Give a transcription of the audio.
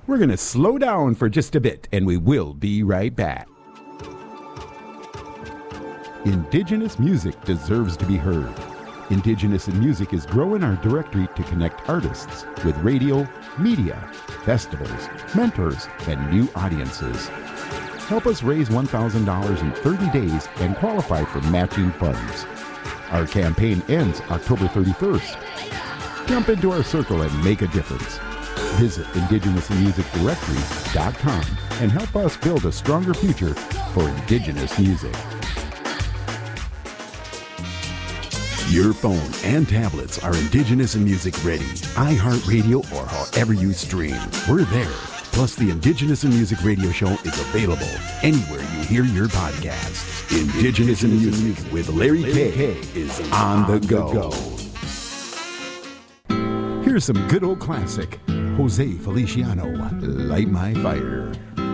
We're going to slow down for just a bit, and we will be right back. Indigenous music deserves to be heard. Indigenous in Music is growing our directory to connect artists with radio, media, festivals, mentors, and new audiences. Help us raise $1,000 in 30 days and qualify for matching funds. Our campaign ends October 31st. Jump into our circle and make a difference. Visit indigenousinmusicdirectory.com and help us build a stronger future for Indigenous music. Your phone and tablets are Indigenous in Music ready. iHeartRadio or however you stream. We're there. Plus, the Indigenous in Music radio show is available anywhere you hear your podcasts. Indigenous in Music with Larry K is on the go. Here's some good old classic. Jose Feliciano, Light My Fire.